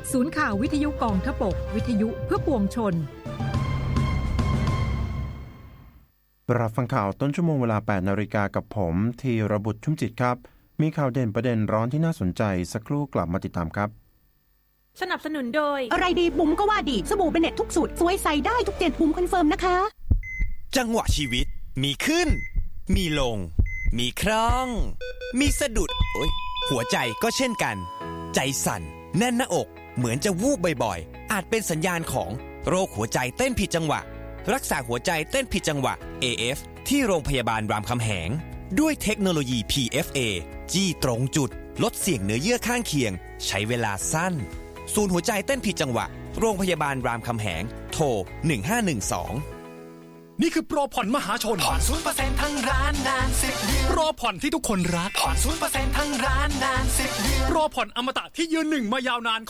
ศูนย์ข่าววิทยุกองทพบกวิทยุเพื่อปวงชนรับฟังข่าวต้นชั่วโมงเวลา 8 นาฬิกากับผมธีรบุตรชุ่มจิตครับมีข่าวเด่นประเด็นร้อนที่น่าสนใจสักครู่กลับมาติดตามครับสนับสนุนโดยอะไรดีบุ๋มก็ว่าดีสบู่เบเน็ตทุกสูตรสวยใสได้ทุกเด็ดบุ๋มคอนเฟิร์มนะคะจังหวะชีวิตมีขึ้นมีลงมีคล่องมีสะดุดหัวใจก็เช่นกันใจสั่นแน่นหน้าอกเหมือนจะวูบบ่อยๆอาจเป็นสัญญาณของโรคหัวใจเต้นผิดจังหวะรักษาหัวใจเต้นผิดจังหวะ AF ที่โรงพยาบาลรามคำแหงด้วยเทคโนโลยี PFA จี้ตรงจุดลดเสี่ยงเนื้อเยื่อข้างเคียงใช้เวลาสั้นศูนย์หัวใจเต้นผิดจังหวะโรงพยาบาลรามคำแหงโทร1512 นี่คือโปรผ่อนมหาชนผ่อน 0% ทั้งร้านนาน10เดือนโปรผ่อนที่ทุกคนรักผ่อน 0% ทั้งร้านนาน10เดือนโปรผ่อนอมตะที่ยืนหนึ่งมายาวนาน